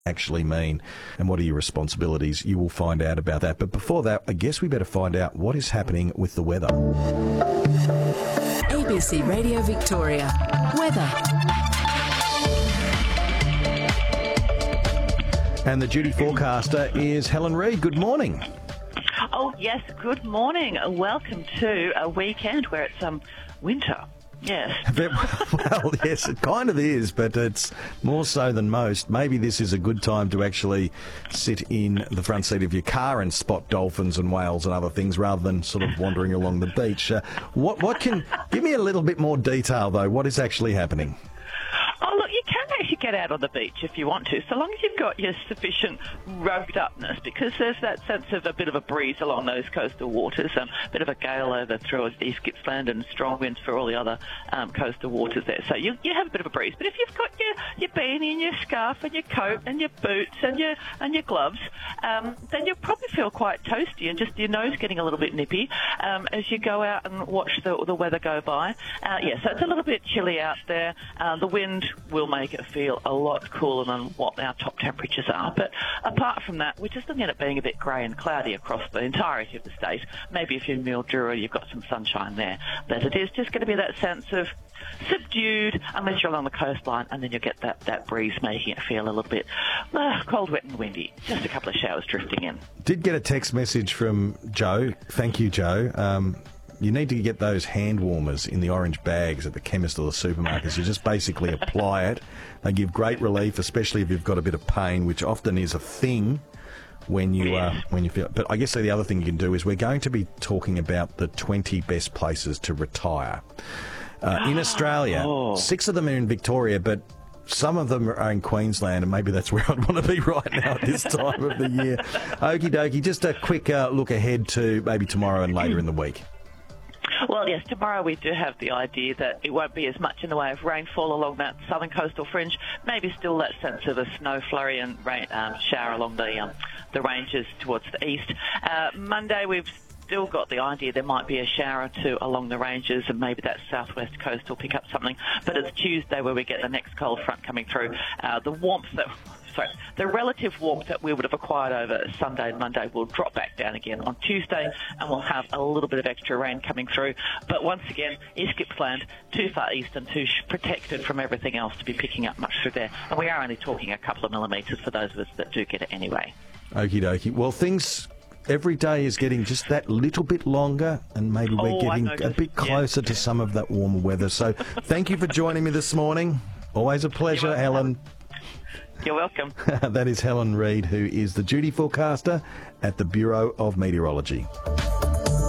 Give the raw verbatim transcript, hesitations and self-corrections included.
actually mean and what are your responsibilities? You will find out about that. But before that, I guess we better find out what is happening with the weather. A B C Radio Victoria. Weather. And the duty forecaster is Helen Reid. Good morning. Oh, yes, good morning. Welcome to a weekend where it's um winter. Yes. Well, yes, it kind of is, but it's more so than most. Maybe this is a good time to actually sit in the front seat of your car and spot dolphins and whales and other things rather than sort of wandering along the beach. Uh, what, what can... Give me a little bit more detail, though. What is actually happening? Oh, look, you can actually get out on the beach if you want to, so long as you've got your sufficient rugged upness, because there's that sense of a bit of a breeze along those coastal waters, a um, bit of a gale over through East Gippsland and strong winds for all the other um, coastal waters there. So you, you have a bit of a breeze. But if you've got your, your beanie and your scarf and your coat and your boots and your and your gloves, um, then you'll probably feel quite toasty and just your nose getting a little bit nippy um, as you go out and watch the, the weather go by. Uh, yeah, so it's a little bit chilly out there. Uh, the wind will make it feel a lot cooler than what our top temperatures are. But apart from that, we're just looking at it being a bit grey and cloudy across the entirety of the state. Maybe if you're in Mildura, you've got some sunshine there. But it is just going to be that sense of subdued, unless you're along the coastline, and then you'll get that, that breeze making it feel a little bit uh, cold, wet and windy. Just a couple of showers drifting in. Did get a text message from Joe. Thank you, Joe. Um, You need to get those hand warmers in the orange bags at the chemist or the supermarkets. You just basically apply it. They give great relief, especially if you've got a bit of pain, which often is a thing when you uh, when you feel. But I guess the other thing you can do is we're going to be talking about the twenty best places to retire uh, in Australia. Oh. Six of them are in Victoria, but some of them are in Queensland, and maybe that's where I'd want to be right now at this time of the year. Okie dokie. Just a quick uh, look ahead to maybe tomorrow and later in the week. Well, yes, tomorrow we do have the idea that it won't be as much in the way of rainfall along that southern coastal fringe. Maybe still that sense of a snow flurry and rain um, shower along the um, the ranges towards the east. Uh, Monday we've still got the idea there might be a shower or two along the ranges, and maybe that southwest coast will pick up something. But it's Tuesday where we get the next cold front coming through. Uh, the warmth that... Sorry, the relative warmth that we would have acquired over Sunday and Monday will drop back down again on Tuesday, and we'll have a little bit of extra rain coming through. But once again, East Gippsland, too far east and too sh- protected from everything else to be picking up much through there. And we are only talking a couple of millimetres for those of us that do get it anyway. Okie dokie. Well, things... Every day is getting just that little bit longer, and maybe we're oh, getting noticed, a bit closer yeah. to some of that warmer weather. So thank you for joining me this morning. Always a pleasure, Helen. You're welcome. That is Helen Reid, who is the duty forecaster at the Bureau of Meteorology.